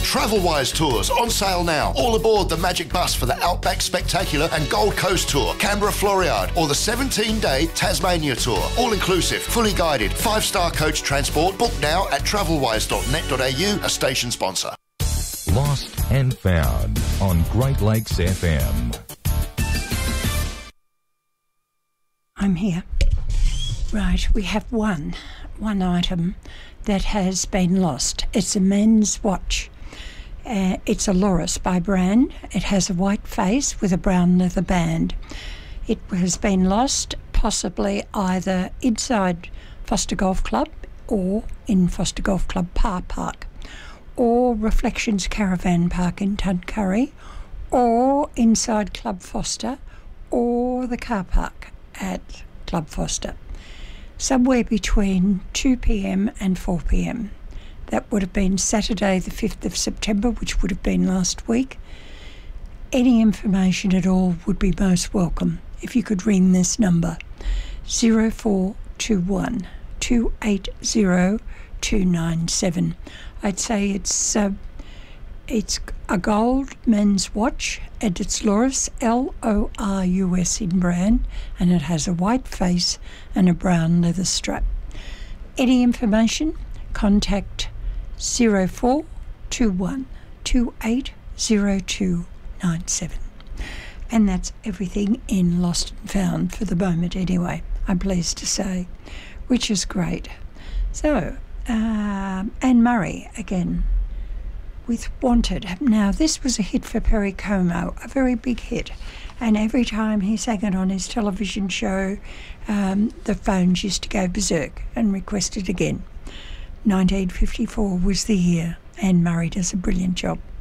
Travelwise Tours on sale now. All aboard the Magic Bus for the Outback Spectacular and Gold Coast Tour, Canberra Floriade, or the 17-day Tasmania Tour. All inclusive, fully guided, 5-star coach transport. Book now at travelwise.net.au, a station sponsor. Lost and Found on Great Lakes FM. I'm here. Right, we have one item that has been lost. It's a men's watch. It's a Loris by brand. It has a white face with a brown leather band. It has been lost, possibly either inside Foster Golf Club or in Foster Golf Club Park, or Reflections Caravan Park in Tuncurry, or inside Club Foster, or the car park at Club Foster. Somewhere between 2 p.m. and 4 p.m. That would have been Saturday the 5th of September, which would have been last week. Any information at all would be most welcome if you could ring this number, 0421 280 297. I'd say it's a gold men's watch, and it's Loris, L-O-R-U-S in brand, and it has a white face and a brown leather strap. Any information, contact 0421 280297. And that's everything in Lost and Found for the moment anyway, I'm pleased to say, which is great. So, Anne Murray again with Wanted. Now, this was a hit for Perry Como, a very big hit. And every time he sang it on his television show, the phones used to go berserk and request it again. 1954 was the year. Anne Murray does a brilliant job.